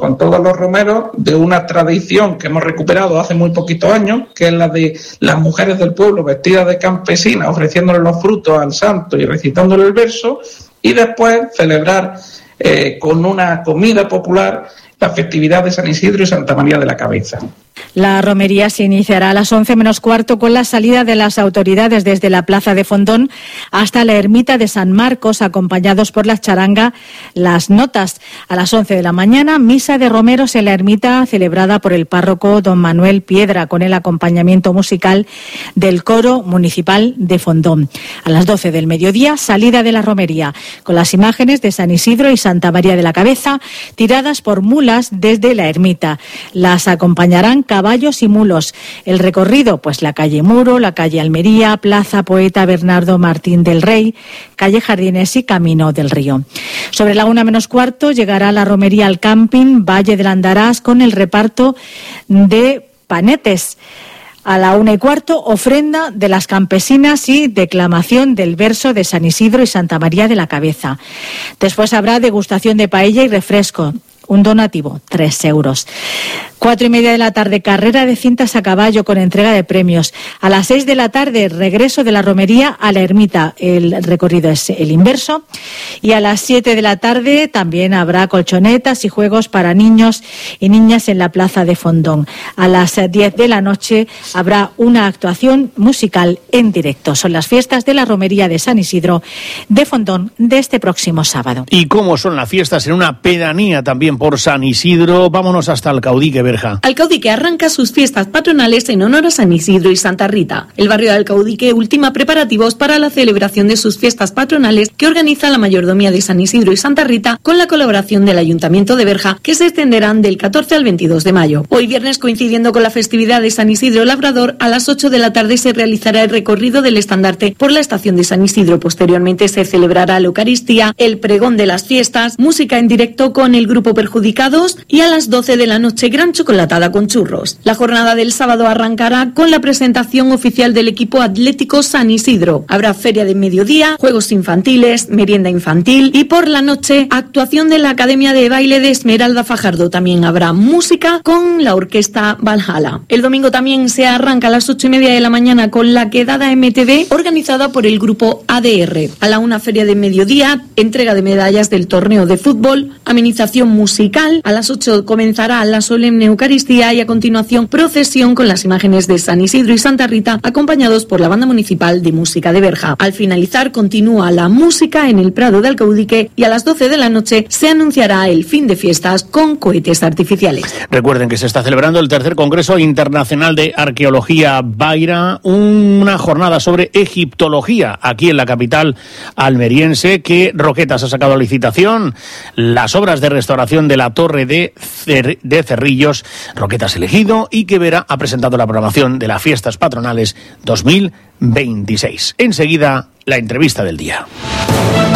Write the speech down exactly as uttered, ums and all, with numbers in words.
con todos los romeros de una tradición que hemos recuperado hace muy poquitos años, que es la de las mujeres del pueblo vestidas de campesinas, ofreciéndole los frutos al santo y recitándole el verso, y después celebrar eh, con una comida popular la festividad de San Isidro y Santa María de la Cabeza. La romería se iniciará a las once menos cuarto con la salida de las autoridades desde la plaza de Fondón hasta la ermita de San Marcos, acompañados por la charanga Las Notas. A las once de la mañana, misa de romeros en la ermita celebrada por el párroco don Manuel Piedra, con el acompañamiento musical del coro municipal de Fondón. A las doce del mediodía, salida de la romería, con las imágenes de San Isidro y Santa María de la Cabeza, tiradas por mulas desde la ermita. Las acompañarán caballos y mulos. El recorrido, pues la calle Muro, la calle Almería, Plaza Poeta Bernardo Martín del Rey, calle Jardines y Camino del Río. Sobre la una menos cuarto llegará la romería al camping Valle del Andarás con el reparto de panetes. A la una y cuarto, ofrenda de las campesinas y declamación del verso de San Isidro y Santa María de la Cabeza. Después habrá degustación de paella y refresco. Un donativo, tres euros. Cuatro y media de la tarde, carrera de cintas a caballo con entrega de premios. A las seis de la tarde, regreso de la romería a la ermita. El recorrido es el inverso. Y a las siete de la tarde también habrá colchonetas y juegos para niños y niñas en la plaza de Fondón. A las diez de la noche habrá una actuación musical en directo. Son las fiestas de la romería de San Isidro de Fondón de este próximo sábado. ¿Y cómo son las fiestas en una pedanía también por San Isidro? Vámonos hasta Alcaudique, Berja. Alcaudique arranca sus fiestas patronales en honor a San Isidro y Santa Rita. El barrio de Alcaudique ultima preparativos para la celebración de sus fiestas patronales que organiza la mayordomía de San Isidro y Santa Rita con la colaboración del Ayuntamiento de Berja, que se extenderán del catorce al veintidós de mayo. Hoy viernes, coincidiendo con la festividad de San Isidro Labrador, a las ocho de la tarde se realizará el recorrido del estandarte por la estación de San Isidro. Posteriormente se celebrará la Eucaristía, el pregón de las fiestas, música en directo con el grupo Perjudicados y a las doce de la noche gran chocolatada con churros. La jornada del sábado arrancará con la presentación oficial del equipo atlético San Isidro. Habrá feria de mediodía, juegos infantiles, merienda infantil y por la noche actuación de la Academia de Baile de Esmeralda Fajardo. También habrá música con la orquesta Valhalla. El domingo también se arranca a las ocho y media de la mañana con la quedada M T V organizada por el grupo A D R. A la una feria de mediodía, entrega de medallas del torneo de fútbol, amenización musical. A las ocho comenzará la solemne Eucaristía y a continuación procesión con las imágenes de San Isidro y Santa Rita acompañados por la Banda Municipal de Música de Berja. Al finalizar continúa la música en el Prado de Alcaudique y a las doce de la noche se anunciará el fin de fiestas con cohetes artificiales. Recuerden que se está celebrando el tercer Congreso Internacional de Arqueología Baira, una jornada sobre egiptología aquí en la capital almeriense, que Roquetas ha sacado a licitación las obras de restauración de la Torre de, Cer- de Cerrillos. Roquetas elegido y que Vera ha presentado la programación de las fiestas patronales dos mil veintiséis. Enseguida, la entrevista del día.